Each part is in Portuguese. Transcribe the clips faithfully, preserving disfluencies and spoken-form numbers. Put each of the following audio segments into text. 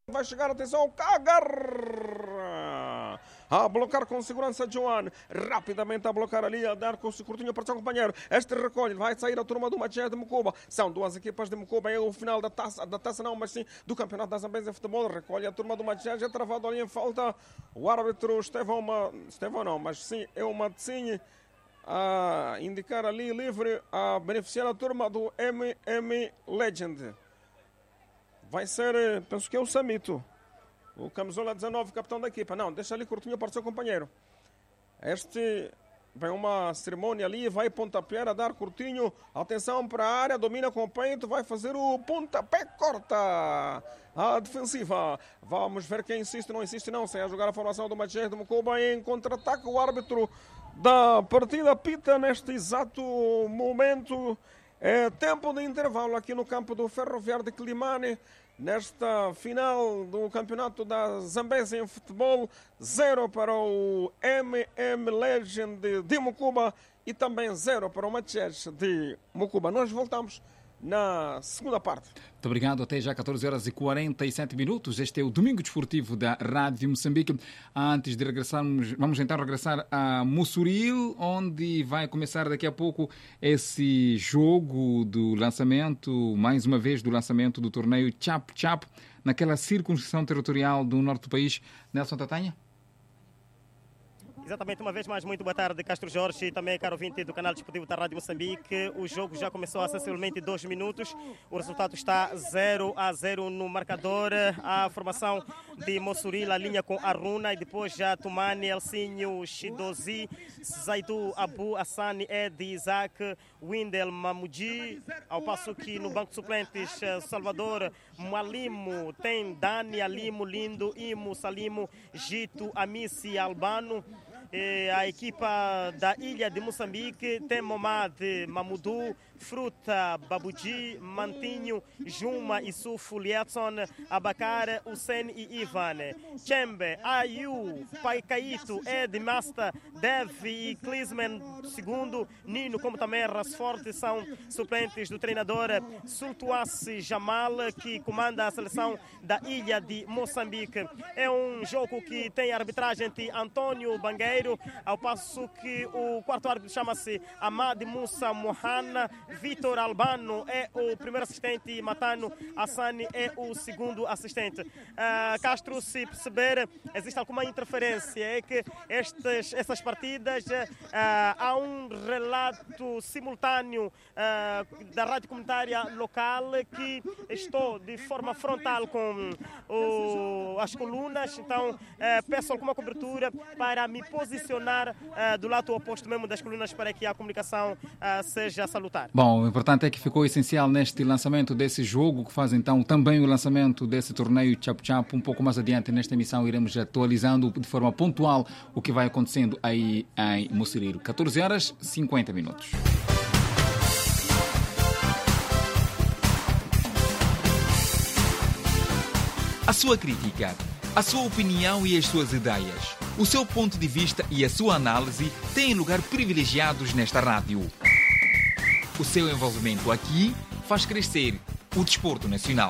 Vai chegar, atenção, Cagar a blocar com segurança Joan, rapidamente a blocar ali, a dar com o curtinho para o seu companheiro. Este recolhe, vai sair a turma do Machés de Mucuba. São duas equipas de Mucuba, é o final da taça, da taça não, mas sim do campeonato da Zambésia de futebol. Recolhe a turma do Machés, é travado ali em falta. O árbitro Estevão, uma, Estevão não, mas sim, é o Matzinho a indicar ali livre, a beneficiar a turma do M M Legend. Vai ser, penso que é o Samito, o camisola dezanove, capitão da equipa. Não, deixa ali curtinho para o seu companheiro. Este vem uma cerimônia ali, vai pontapear, a dar curtinho. Atenção para a área, domina com o peito, vai fazer o pontapé, corta a defensiva. Vamos ver quem insiste, não insiste não, sem a jogar a formação do Machés de Mucuba em contra-ataque. O árbitro da partida pita neste exato momento. É tempo de intervalo aqui no campo do Ferroviário de Climane. Nesta final do campeonato da Zambésia em futebol, zero para o M M Legend de Mucuba e também zero para o Machés de Mucuba. Nós voltamos na segunda parte. Muito obrigado. Até já catorze horas e quarenta e sete minutos. Este é o Domingo Desportivo da Rádio Moçambique. Antes de regressarmos, vamos então regressar a Mossoril, onde vai começar daqui a pouco esse jogo do lançamento, mais uma vez, do lançamento do torneio Chap Chap, naquela circunscrição territorial do norte do país. Nelson Tatanha? Exatamente, uma vez mais, muito boa tarde, Castro Jorge e também caro ouvinte do canal desportivo da Rádio Moçambique. O jogo já começou há sensivelmente dois minutos. O resultado está zero a zero no marcador. A formação de Mossoril alinha com Aruna e depois já Tumani, Elcinho, Shidozi, Zaidu, Abu, Hassani, Ed, Isaac, Windel, Mamudi. Ao passo que no banco de suplentes, Salvador, Malimo, tem Dani, Alimo, Lindo, Imo, Salimo, Gito, Amissi, Albano. A equipa da ilha de Moçambique tem Momad, Mamudu, Fruta, Babuji, Mantinho, Juma, Isufo, Lietson, Abacar, Hussein e Ivan. Chembe, Ayu, Paikaito, Ed, Masta, Dev e Klisman segundo, Nino, como também Rasforte, são suplentes do treinador Sultuassi Jamal, que comanda a seleção da ilha de Moçambique. É um jogo que tem arbitragem de Antônio Bangueiro, ao passo que o quarto árbitro chama-se Ahmad Musa Mohana. Vitor Albano é o primeiro assistente e Matano Hassani é o segundo assistente. Uh, Castro, se perceber, existe alguma interferência, é que estas, essas partidas uh, há um relato simultâneo uh, da rádio comunitária local que estou de forma frontal com o, as colunas, então uh, peço alguma cobertura para me posicionar uh, do lado oposto mesmo das colunas para que a comunicação uh, seja salutar. Bom, o importante é que ficou essencial neste lançamento desse jogo, que faz então também o lançamento desse torneio Chap Chap. Um pouco mais adiante nesta emissão iremos atualizando de forma pontual o que vai acontecendo aí em Mossoril. catorze horas e cinquenta minutos. A sua crítica, a sua opinião e as suas ideias, o seu ponto de vista e a sua análise têm lugar privilegiados nesta rádio. O seu envolvimento aqui faz crescer o desporto nacional.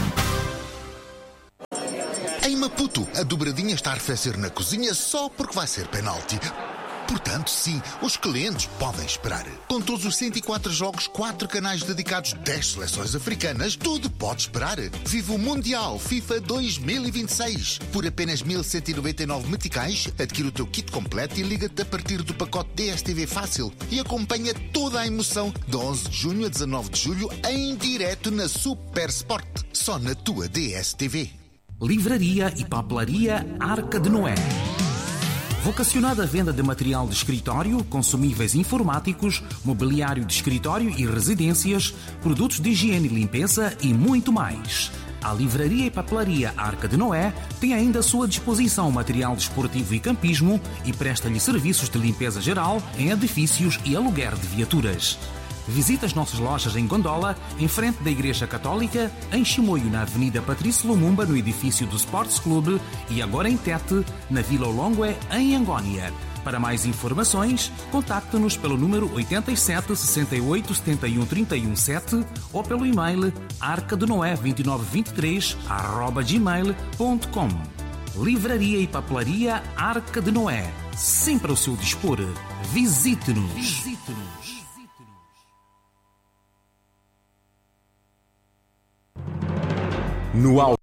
Em Maputo, a dobradinha está a arrefecer na cozinha só porque vai ser penalti. Portanto, sim, os clientes podem esperar. Com todos os cento e quatro jogos, quatro canais dedicados, dez seleções africanas, tudo pode esperar. Viva o Mundial FIFA dois mil e vinte e seis. Por apenas mil cento e noventa e nove meticais, adquire o teu kit completo e liga-te a partir do pacote D S T V Fácil e acompanha toda a emoção de onze de junho a dezanove de julho em direto na Super Sport. Só na tua D S T V. Livraria e papelaria Arca de Noé. Vocacionada à venda de material de escritório, consumíveis informáticos, mobiliário de escritório e residências, produtos de higiene e limpeza e muito mais. A Livraria e Papelaria Arca de Noé tem ainda à sua disposição material desportivo e campismo e presta-lhe serviços de limpeza geral em edifícios e aluguer de viaturas. Visite as nossas lojas em Gondola, em frente da Igreja Católica, em Chimoio, na Avenida Patrício Lumumba, no edifício do Sports Clube, e agora em Tete, na Vila Olongue, em Angónia. Para mais informações, contacte-nos pelo número oito sete, seis oito, sete um, três um sete ou pelo e-mail arca de noé dois nove dois três arroba gmail ponto com. Livraria e Papelaria Arca de Noé, sempre ao seu dispor. Visite-nos. Visite-nos. No